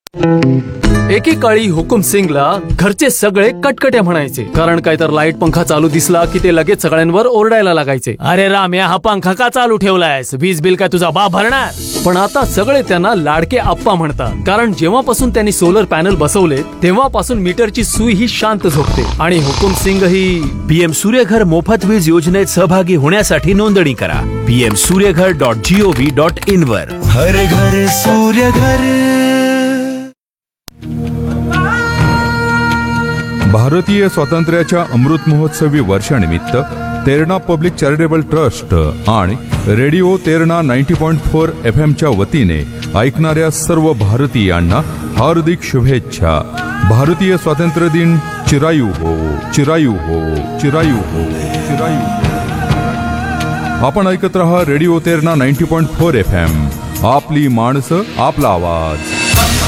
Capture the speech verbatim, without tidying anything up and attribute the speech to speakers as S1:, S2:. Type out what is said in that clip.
S1: एकेकाळी हुकुम सिंगला घरचे सगळे कटकटे म्हणायचे, कारण काय तर लाईट पंखा चालू दिसला की ते लगेच सगळ्यांवर ओरडायला लागायचे, अरे राम्या हा पंखा का चालू ठेवलायस, वीज बिल काय तुझा बाप भरणार. पण आता सगळे त्यांना लाडके आप्पा म्हणतात, कारण जेव्हापासून त्यांनी सोलर पॅनल बसवले तेव्हापासून मीटरची सुई ही शांत झोपते. आणि हुकुम सिंग ही
S2: पीएम सूर्यघर मोफत वीज योजनेत सहभागी होण्यासाठी नोंदणी करा PM Surya Ghar dot G O V dot in वर.
S3: हर घर सूर्य घर.
S4: भारतीय स्वातंत्र्याच्या अमृत महोत्सवी वर्षानिमित्त तेरणा पब्लिक चॅरिटेबल ट्रस्ट आणि radio Terna ninety point four F M च्या वतीने ऐकणाऱ्या सर्व भारतीयांना हार्दिक शुभेच्छा. भारतीय स्वातंत्र्य दिन चिरायू हो, चिरायू हो, चिरायू हो, चिरायू हो. आपण ऐकत रहा radio Terna ninety point four F M. आपली माणसं, आपला आवाज.